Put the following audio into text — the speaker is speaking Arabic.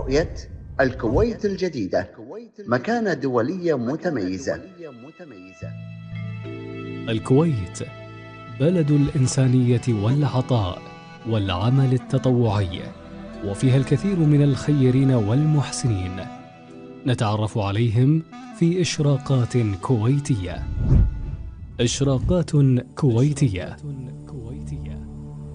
رؤية الكويت الجديدة مكانة دولية متميزة. الكويت بلد الإنسانية والعطاء والعمل التطوعي، وفيها الكثير من الخيرين والمحسنين، نتعرف عليهم في إشراقات كويتية. إشراقات كويتية